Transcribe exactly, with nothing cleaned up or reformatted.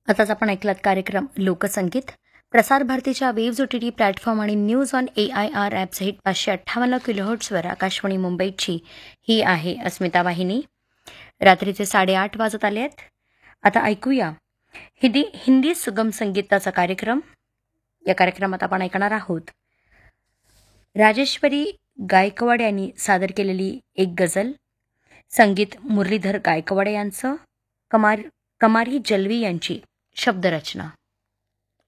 आताच आपण ऐकलात कार्यक्रम लोकसंगीत. प्रसार भारतीच्या waves O T T platform आणि news on A I R app सहित पाचशे अठ्ठावन्न किलोहर्ट्सवर आकाशवाणी मुंबईची ही आहे अस्मिता वाहिनी. रात्रीचे साडेआठ वाजत आले आहेत. आता ऐकूया हिंदी हिंदी सुगम संगीताचा कार्यक्रम. या कार्यक्रमात आपण ऐकणार आहोत राजेश्वरी गायकवाड यांनी सादर केलेली एक गझल. संगीत मुरलीधर गायकवाड यांचं. कमार कमारी जलवी यांची शब्दरचना.